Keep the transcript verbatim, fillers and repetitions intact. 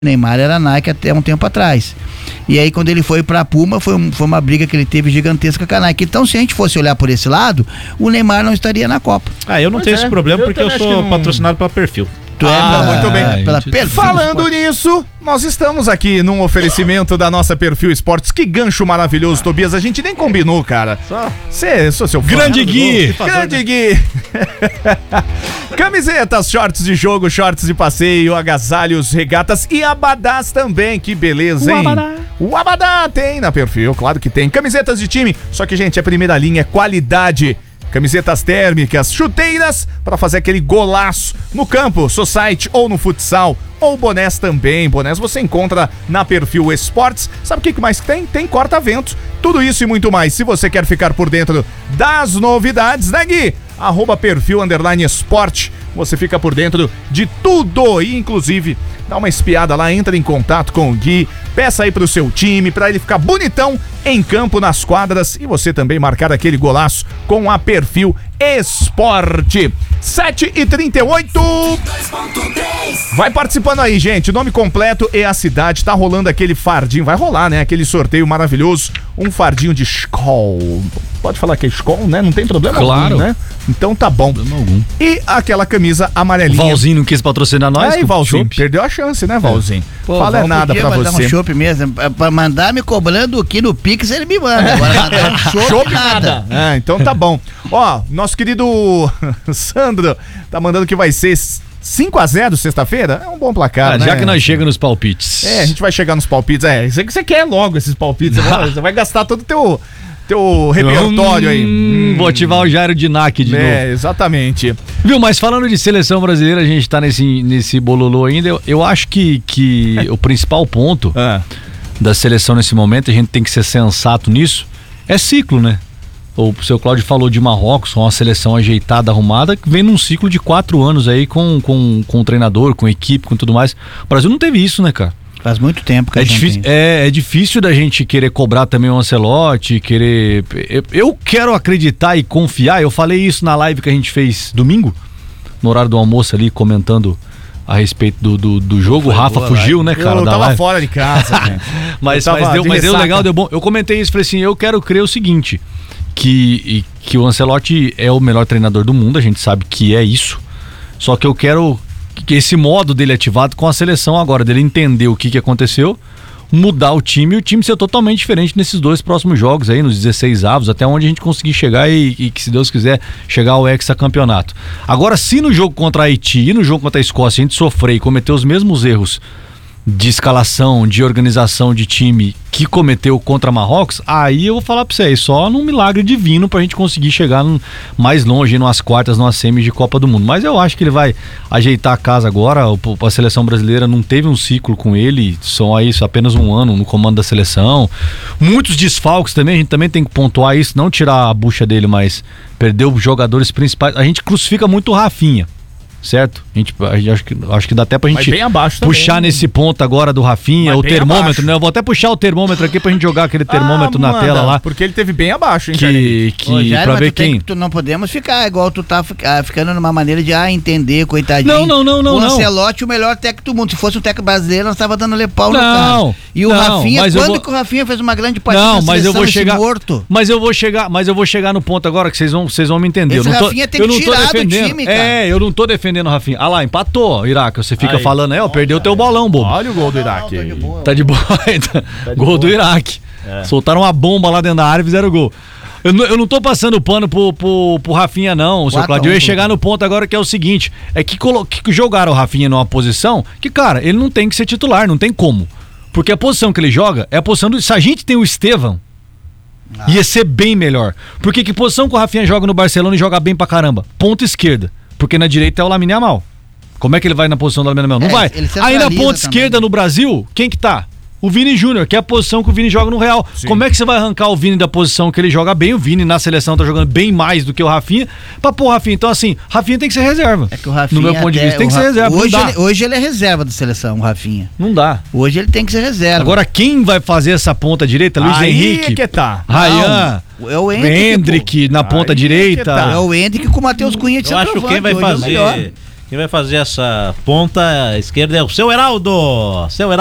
Neymar era Nike até um tempo atrás. E aí quando ele foi pra Puma, foi, um, foi uma briga que ele teve gigantesca com a Nike. Então se a gente fosse olhar por esse lado, o Neymar não estaria na Copa. Ah, eu não Pois tenho é, esse problema eu porque eu também sou acho que não- patrocinado pela Perfil. Tu é Ah, pela- muito bem. Pela Gente, Perfil Falando Esporte. nisso, nós estamos aqui num oferecimento da nossa Perfil Esportes. Que gancho maravilhoso, Tobias. A gente nem combinou, cara. Só. Você, sou seu fã. Grande Gui. Grande Gui. Camisetas, shorts de jogo, shorts de passeio, agasalhos, regatas e abadás também. Que beleza, hein? O abadá. O abadá tem na Perfil, claro que tem. Camisetas de time, só que, gente, a primeira linha é qualidade. Camisetas térmicas, chuteiras para fazer aquele golaço no campo, society ou no futsal, ou bonés também. Bonés você encontra na Perfil Esportes. Sabe o que que mais tem? Tem corta-vento. Tudo isso e muito mais. Se você quer ficar por dentro das novidades, né, Gui? Arroba Perfil Underline Esporte. Você fica por dentro de tudo e, inclusive, dá uma espiada lá, entra em contato com o Gui, peça aí pro seu time, pra ele ficar bonitão em campo, nas quadras, e você também marcar aquele golaço com a Perfil Esporte. sete e trinta e oito. Vai participando aí, gente. O nome completo e a cidade. Tá rolando aquele fardinho. Vai rolar, né? Aquele sorteio maravilhoso. Um fardinho de Skol. Pode falar que é Skol, né? Não tem problema Claro. algum, né? Então tá bom. Problema algum. E aquela camisa O amarelinha. Valzinho não quis patrocinar nós? Aí, com Valzinho, chopp? perdeu a chance, né, Valzinho? Pô, Fala é Val nada podia pra mandar você. um chopp mesmo. Pra- Pra mandar me cobrando aqui no Pix, ele me manda. Agora mandar um chopp, Chopp nada. É, então tá bom. Ó, nosso querido Sandro tá mandando que vai ser cinco a zero sexta-feira. É um bom placar, Ah, né? já que nós chegamos nos palpites. É, a gente vai chegar nos palpites. É, isso aí que você quer logo, esses palpites. Você vai, você vai gastar todo o teu, teu repertório aí. Hum, Vou ativar o Jairo Dinac de novo. É, exatamente. Viu, mas falando de seleção brasileira, a gente tá nesse, nesse bololô ainda. Eu, eu acho que, que o principal ponto Ah, da seleção nesse momento, a gente tem que ser sensato nisso, é ciclo, né? O seu Cláudio falou de Marrocos, com uma seleção ajeitada, arrumada, que vem num ciclo de quatro anos aí com, com, com o treinador, com equipe, com tudo mais. O Brasil não teve isso, né, cara? Faz muito tempo que É a gente difícil, tem. é, é difícil da gente querer cobrar também o Ancelotti, querer... Eu, eu quero acreditar e confiar, eu falei isso na live que a gente fez domingo, no horário do almoço ali, comentando a respeito do, do, do jogo. O Rafa boa fugiu, né, cara, eu da tava live. fora de casa, gente. Mas, Eu tava mas, deu, de mas deu ressaca. legal, deu bom. Eu comentei isso, falei assim, eu quero crer o seguinte, que, e- que o Ancelotti é o melhor treinador do mundo, a gente sabe que é isso, só que eu quero que esse modo dele ativado com a seleção agora, dele entender o que, que aconteceu, mudar o time e o time ser totalmente diferente nesses dois próximos jogos aí, nos dezesseis avos, até onde a gente conseguir chegar e, e que, se Deus quiser, chegar ao hexacampeonato. Agora, se no jogo contra a Haiti e no jogo contra a Escócia a gente sofrer e cometer os mesmos erros de escalação, de organização de time que cometeu contra Marrocos, aí eu vou falar pra vocês, só num milagre divino pra gente conseguir chegar num- mais longe, nas quartas, nas semis de Copa do Mundo. Mas eu acho que ele vai ajeitar a casa agora. O- a seleção brasileira não teve um ciclo com ele, só isso, apenas um ano no comando da seleção. Muitos desfalques também, a gente também tem que pontuar isso, não tirar a bucha dele, mas perdeu os jogadores principais. A gente crucifica muito o Rafinha, certo? A gente, a gente acho, que, acho que dá até pra Mas gente bem abaixo também. puxar nesse ponto agora do Rafinha, Mas o bem termômetro, abaixo. né? Eu vou até puxar o termômetro aqui pra gente jogar aquele termômetro Ah, na manda, tela lá. Porque ele teve bem abaixo, hein, Jair? Que, Ô, que Jair, pra mas ver tu tem quem. que- tu não podemos ficar igual tu tá fi- ah, ficando numa maneira de ah, entender, coitadinho. Não, não, não, não, O não. Ancelotti, o melhor técnico do mundo. Se fosse um técnico brasileiro, nós tava dando pau no Não, cara. E o não, Rafinha, mas eu quando vou- que o Rafinha fez uma grande partida Não, na mas eu seleção, vou esse chegar. morto? Mas eu vou chegar, mas eu vou chegar no ponto agora que vocês vão, vocês vão me entender. Esse eu não tô, Rafinha tem eu que não tô tirar do defendendo. time, cara. É, eu não tô defendendo o Rafinha. Ah lá, empatou, Iraque. Você fica Aí. falando aí, ó, perdeu teu bolão, bobo. Olha o gol do Iraque. aí. Tá de boa. Gol do Iraque. Soltaram uma bomba lá dentro da área e fizeram o gol. Eu não, eu não tô passando pano pro, pro, pro Rafinha, não, seu quatro a um Claudio. Eu ia pro- chegar no ponto agora que é o seguinte: é que, colo- que jogaram o Rafinha numa posição que, cara, ele não tem que ser titular, não tem como. Porque a posição que ele joga é a posição do. Se a gente tem o Estevão, ia ser bem melhor. Porque que posição que o Rafinha joga no Barcelona e joga bem pra caramba? Ponta esquerda. Porque na direita é o Lamine Yamal. Como é que ele vai na posição do Lamine Yamal? Não É, vai. ele Aí na centraliza ponta também. esquerda no Brasil, quem que tá? O Vini Júnior, que é a posição que o Vini joga no Real. Sim. Como é que você vai arrancar o Vini da posição que ele joga bem? O Vini na seleção tá jogando bem mais do que o Rafinha. Pra pôr o Rafinha. Então, assim, Rafinha tem que ser reserva. É que o Rafinha, no meu ponto de até- vista, tem que o ser Ra- reserva. Hoje, não dá. ele, hoje ele é reserva da seleção, o Rafinha. Não dá. Hoje ele tem que ser reserva. Agora, quem vai fazer essa ponta direita? Luiz Aí Henrique, é que tá. Rayan, é o Hendrick, Hendrick na ponta Aí é que direita. tá. É o Hendrick com o Matheus Cunha de Eu acho que quem vai centroavante, hoje é o melhor. fazer Quem vai fazer essa ponta esquerda é o seu Heraldo. Seu Heraldo.